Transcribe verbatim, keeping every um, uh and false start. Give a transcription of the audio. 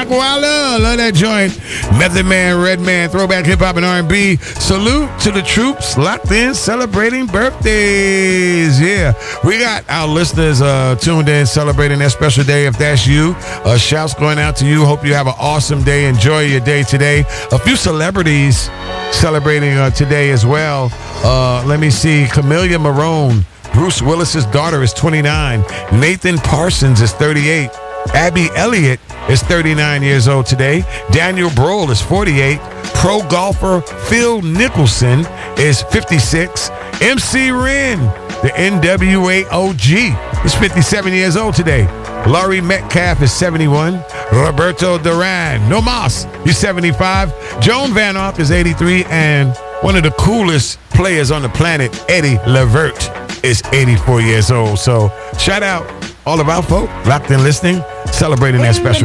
Aquala, love that joint. Method Man, Redman, throwback hip hop and R and B. Salute to the troops locked in, celebrating birthdays. Yeah, we got our listeners uh, tuned in, celebrating their special day. If that's you, uh, shouts going out to you. Hope you have an awesome day. Enjoy your day today. A few celebrities celebrating uh, today as well. Uh, let me see. Camellia Marone, Bruce Willis's daughter, is twenty-nine. Nathan Parsons is thirty-eight. Abby Elliott is thirty-nine years old today. Daniel Brohl is forty-eight. Pro golfer Phil Nicholson is fifty-six. M C Ren, the N W A O G, is fifty-seven years old today. Laurie Metcalf is seventy-one. Roberto Duran, no mas, he's seventy-five. Joan Vanoff is eighty-three. And one of the coolest players on the planet, Eddie Levert, is eighty-four years old. So shout out all of our folk locked in listening, celebrating that special